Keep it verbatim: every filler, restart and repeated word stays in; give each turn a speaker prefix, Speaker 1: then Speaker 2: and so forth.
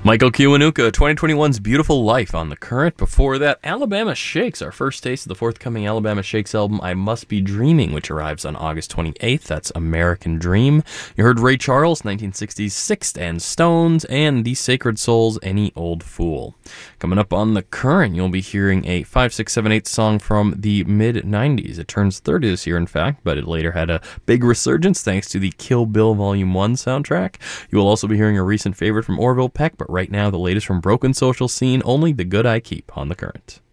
Speaker 1: Michael Kiwanuka, twenty twenty-one's Beautiful Life on The Current. Before that, Alabama Shakes, our first taste of the forthcoming Alabama Shakes album, I Must Be Dreaming, which arrives on August twenty-eighth. That's American Dream. You heard Ray Charles, nineteen sixties Sixth and Stones, and The Sacred Souls, Any Old Fool. Coming up on The Current, you'll be hearing a five six seven eight song from the mid nineties. It turns thirty this year, in fact, but it later had a big resurgence thanks to the Kill Bill Volume one soundtrack. You will also be hearing a recent favorite from Orville Peck, but right now the latest from Broken Social Scene, Only the Good I Keep on The Current.